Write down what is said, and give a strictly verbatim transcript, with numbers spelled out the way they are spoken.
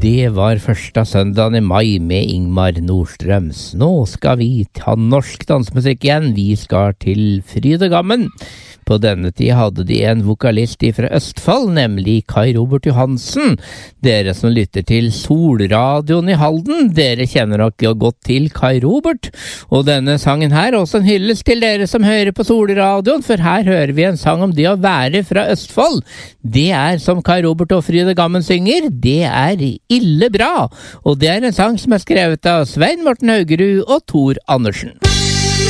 Det var første søndagen i mai med Ingmar Nordstrøms. Nå skal vi ta norsk dansemusikk igjen. Vi skal til Fryd og Gammen. På denne tid hadde de en vokalist fra Østfold, nemlig Kai Robert Johansen. Dere som lytter til Solradioen i Halden, dere kjenner nok godt til Kai Robert. Og denne sangen her er også en hyllest til dere som hører på Solradioen, for her hører vi en sang om det å være fra Østfold. Det er som Kai Robert og Fryd og Gammen synger, det er ille bra. Og det er en sang som er skrevet av Svein Morten Haugerud og Tor Andersen.